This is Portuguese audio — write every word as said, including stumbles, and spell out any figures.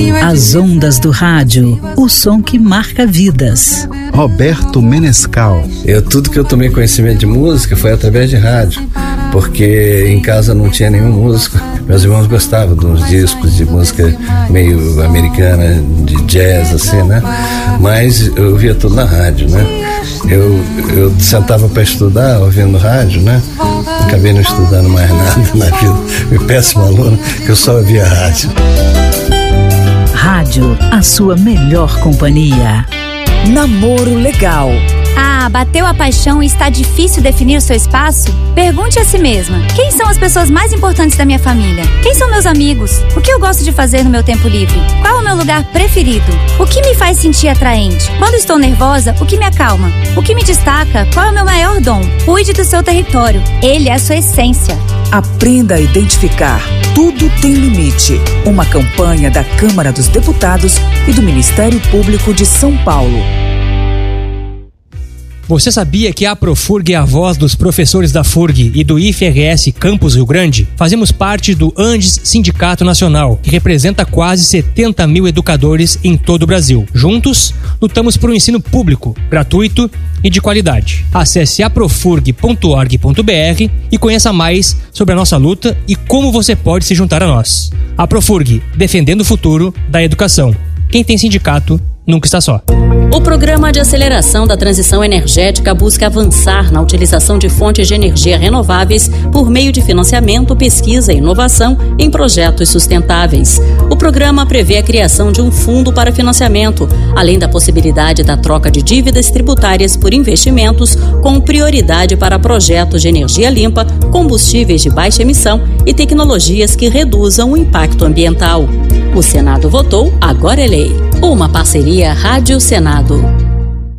As ondas do rádio, o som que marca vidas. Roberto Menescal. Eu, tudo que eu tomei conhecimento de música foi através de rádio, porque em casa não tinha nenhum músico. Meus irmãos gostavam de uns discos de música meio americana, de jazz, assim, né? Mas eu via tudo na rádio, né? Eu, eu sentava para estudar ouvindo rádio, né? Acabei não estudando mais nada na vida. Fui péssimo aluno, que eu só ouvia rádio. Rádio, a sua melhor companhia. Namoro legal. Ah, bateu a paixão e está difícil definir o seu espaço? Pergunte a si mesma: quem são as pessoas mais importantes da minha família? Quem são meus amigos? O que eu gosto de fazer no meu tempo livre? Qual é o meu lugar preferido? O que me faz sentir atraente? Quando estou nervosa, o que me acalma? O que me destaca? Qual é o meu maior dom? Cuide do seu território. Ele é a sua essência. Aprenda a identificar. Tudo tem limite. Uma campanha da Câmara dos Deputados e do Ministério Público de São Paulo. Você sabia que a Profurg é a voz dos professores da F U R G e do I F R S Campus Rio Grande? Fazemos parte do Andes Sindicato Nacional, que representa quase setenta mil educadores em todo o Brasil. Juntos, lutamos por um ensino público, gratuito e de qualidade. Acesse aprofurg ponto org ponto br e conheça mais sobre a nossa luta e como você pode se juntar a nós. A Profurg, defendendo o futuro da educação. Quem tem sindicato nunca está só. O Programa de Aceleração da Transição Energética busca avançar na utilização de fontes de energia renováveis por meio de financiamento, pesquisa e inovação em projetos sustentáveis. O programa prevê a criação de um fundo para financiamento, além da possibilidade da troca de dívidas tributárias por investimentos, com prioridade para projetos de energia limpa, combustíveis de baixa emissão e tecnologias que reduzam o impacto ambiental. O Senado votou, agora é lei. Uma parceria Rádio Senado.